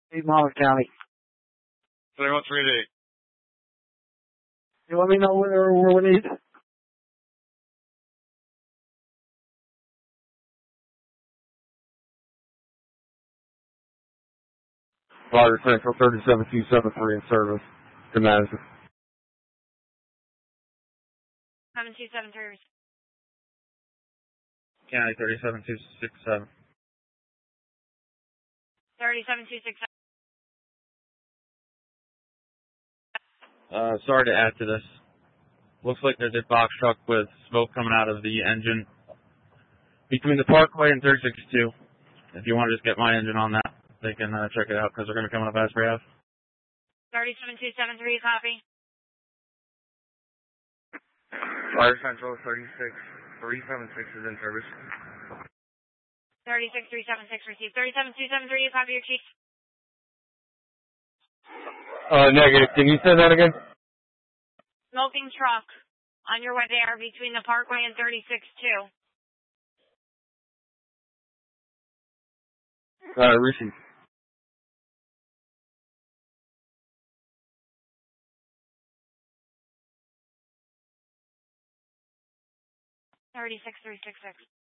Monmouth County. 3138. You let me know where we need. Florida Central 37273 in service to Madison. 7273. County 37267. 37267. Sorry to add to this. Looks like there's a box truck with smoke coming out of the engine between the Parkway and 362. If you want to just get my engine on that, they can check it out because they're going to be coming up Asbury Ave. 37273, copy. Fire Central 36376 is in service. 36376 received. 37273, copy your chief. Negative. Can you say that again? Smoking truck on your way there between the Parkway and 362. Receive. 36366.